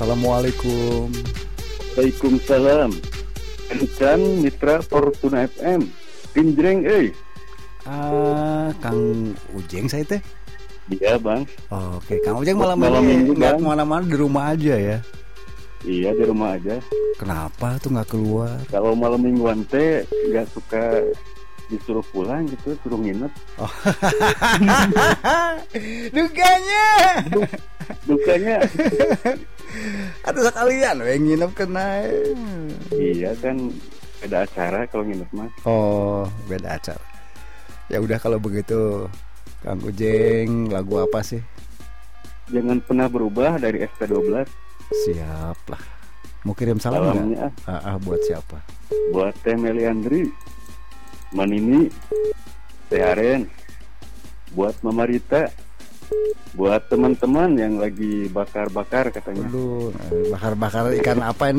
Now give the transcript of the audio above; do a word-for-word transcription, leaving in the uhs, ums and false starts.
Assalamualaikum. Waalaikumsalam. Encan Mitra Fortuna F M. Pinjreng euy. Ah, Kang Ujeng saya teh. Iya, Bang. Oh, Oke, Kang Ujeng malam, Malam ini minggu, nggak Bang. kemana-mana, di rumah aja ya. Iya, di rumah aja. Kenapa tuh nggak keluar? Kalau malam mingguan teh nggak suka disuruh pulang gitu, suruh nginep. Dukanya. Dukanya Atau sekalian we nginep kena. iya kan ada acara kalau nginep mah. Oh, beda acara. Ya udah kalau begitu, Kang Ujeng, lagu apa sih? Jangan pernah berubah dari S P dua belas. Siap lah. Mau kirim salam Salamnya nggak? Ah, ah, buat siapa? buat Teh Meliandri, Manini, Teh Aren, buat Mama Rita, buat teman-teman yang lagi bakar-bakar katanya. Aduh, bakar-bakar ikan apa ini?